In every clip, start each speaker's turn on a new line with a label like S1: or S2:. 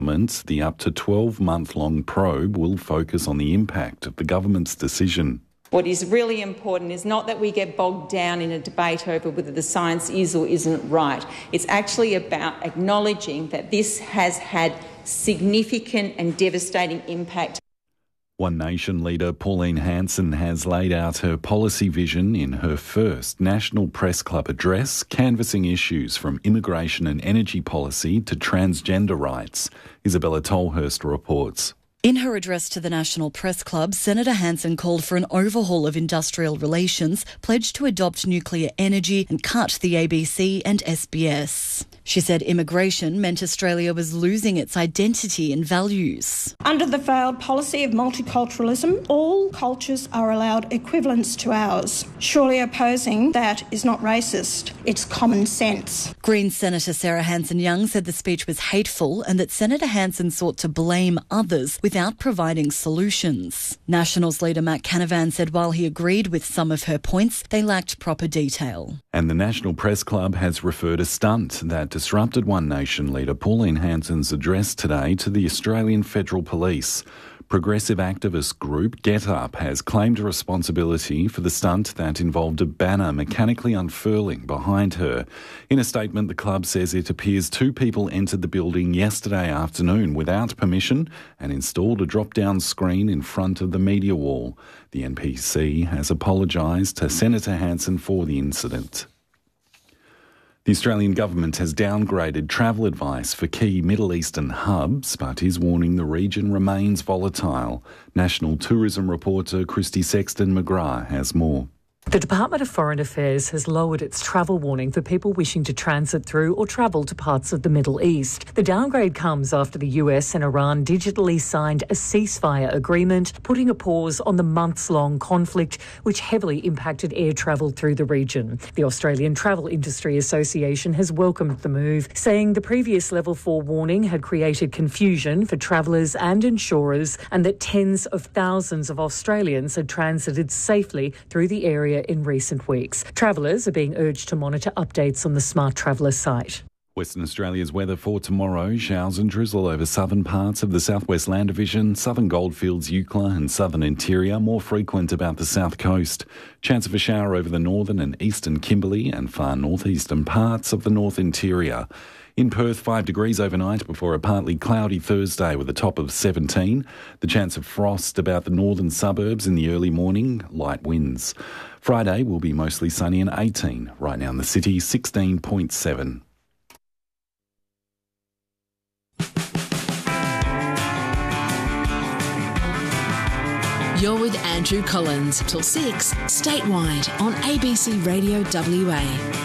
S1: The up to 12-month-long probe will focus on the impact of the government's decision.
S2: What is really important is not that we get bogged down in a debate over whether the science is or isn't right. It's actually about acknowledging that this has had significant and devastating impact.
S1: One Nation leader Pauline Hanson has laid out her policy vision in her first National Press Club address, canvassing issues from immigration and energy policy to transgender rights. Isabella Tolhurst reports.
S3: In her address to the National Press Club, Senator Hanson called for an overhaul of industrial relations, pledged to adopt nuclear energy and cut the ABC and SBS. She said immigration meant Australia was losing its identity and values.
S4: Under the failed policy of multiculturalism, all cultures are allowed equivalence to ours. Surely opposing that is not racist, it's common sense.
S3: Greens Senator Sarah Hanson-Young said the speech was hateful and that Senator Hanson sought to blame others without providing solutions. Nationals leader Matt Canavan said while he agreed with some of her points, they lacked proper detail.
S1: And the National Press Club has referred a stunt that disrupted One Nation leader Pauline Hanson's address today to the Australian Federal Police. Progressive activist group Get Up has claimed responsibility for the stunt that involved a banner mechanically unfurling behind her. In a statement, the club says it appears two people entered the building yesterday afternoon without permission and installed a drop-down screen in front of the media wall. The NPC has apologised to Senator Hanson for the incident. The Australian government has downgraded travel advice for key Middle Eastern hubs, but is warning the region remains volatile. National tourism reporter Christy Sexton-McGrath has more.
S5: The Department of Foreign Affairs has lowered its travel warning for people wishing to transit through or travel to parts of the Middle East. The downgrade comes after the US and Iran digitally signed a ceasefire agreement, putting a pause on the months-long conflict, which heavily impacted air travel through the region. The Australian Travel Industry Association has welcomed the move, saying the previous Level 4 warning had created confusion for travellers and insurers, and that tens of thousands of Australians had transited safely through the area in recent weeks. Travellers are being urged to monitor updates on the Smart Traveller site.
S1: Western Australia's weather for tomorrow: showers and drizzle over southern parts of the Southwest Land Division, southern Goldfields, Eucla and southern interior, more frequent about the south coast. Chance of a shower over the northern and eastern Kimberley and far northeastern parts of the north interior. In Perth, 5 degrees overnight before a partly cloudy Thursday with a top of 17. The chance of frost about the northern suburbs in the early morning, light winds. Friday will be mostly sunny and 18. Right now in the city, 16.7.
S6: You're with Andrew Collins till 6, statewide on ABC Radio WA.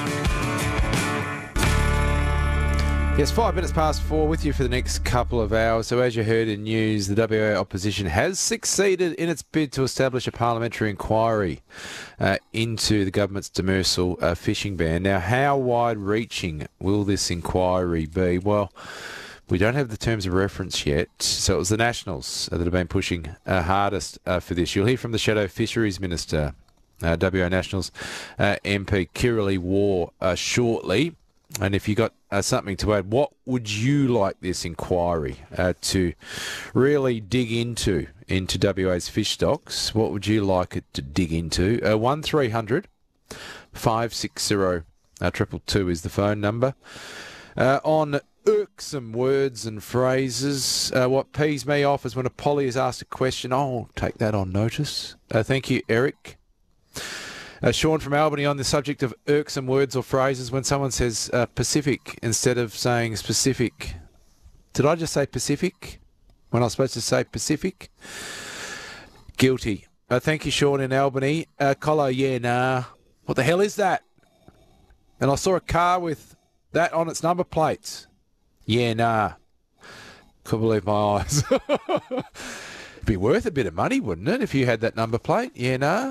S7: Yes, 5 minutes past 4 with you for the next couple of hours. So as you heard in news, the WA opposition has succeeded in its bid to establish a parliamentary inquiry into the government's demersal fishing ban. Now, how wide-reaching will this inquiry be? Well, we don't have the terms of reference yet, so it was the Nationals that have been pushing hardest for this. You'll hear from the Shadow Fisheries Minister, WA Nationals MP Kirralie Waugh shortly. And if you got something to add, what would you like this inquiry to really dig into WA's fish stocks? What would you like it to dig into? 1300 560 222 is the phone number. On irksome words and phrases, what pees me off is when a Polly is asked a question. I'll take that on notice. Thank you, Eric. Sean from Albany on the subject of irksome words or phrases when someone says Pacific instead of saying specific. Did I just say Pacific when I was supposed to say Pacific? Guilty. Thank you, Sean in Albany. Colo, yeah, nah. What the hell is that? And I saw a car with that on its number plates. Yeah, nah. Couldn't believe my eyes. It'd be worth a bit of money, wouldn't it, if you had that number plate? Yeah, nah.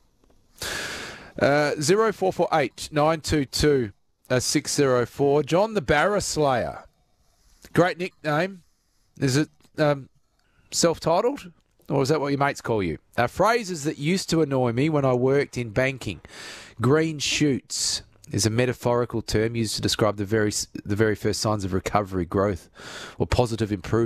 S7: 0448 922 604. John the Barra Slayer. Great nickname. Is it self-titled? Or is that what your mates call you? Phrases that used to annoy me when I worked in banking. Green shoots. is a metaphorical term used to describe the very first signs of recovery, growth, or positive improvement